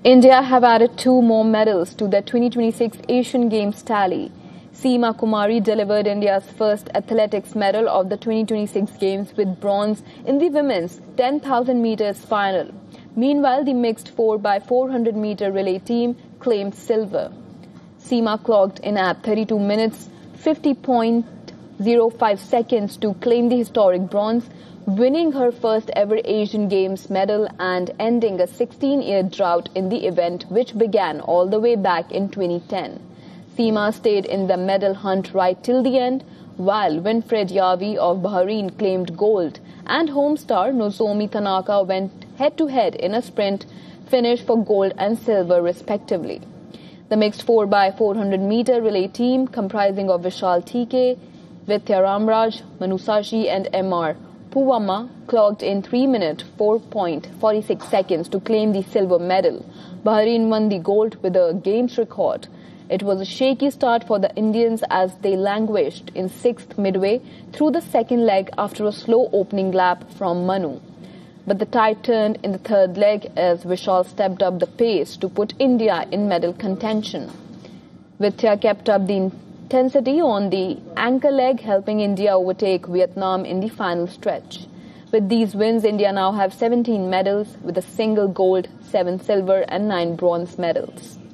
India have added 2 more medals to the 2026 Asian Games tally. Seema Kumari delivered India's first athletics medal of the 2026 Games with bronze in the women's 10,000 meters final. Meanwhile, the mixed 4x400 meter relay team claimed silver. Seema clocked in at 32 minutes 50.05 seconds to claim the historic bronze, winning her first ever Asian Games medal and ending a 16-year drought in the event, which began all the way back in 2010. Seema stayed in the medal hunt right till the end, while Winfred Yavi of Bahrain claimed gold and home star Nozomi Tanaka went head-to-head in a sprint finish for gold and silver respectively. The mixed 4x400 meter relay team, comprising of Vishal TK, Vidya Ramraj, Manu Sashi and MR Puvamma, clocked in 3 minutes 4.46 seconds to claim the silver medal. Bahrain won the gold with a games record. It was a shaky start for the Indians as they languished in 6th midway through the second leg after a slow opening lap from Manu. But the tide turned in the third leg as Vishal stepped up the pace to put India in medal contention. Vidya kept up the intensity on the anchor leg, helping India overtake Vietnam in the final stretch. With these wins, India now have 17 medals with a single gold, 7 silver and 9 bronze medals.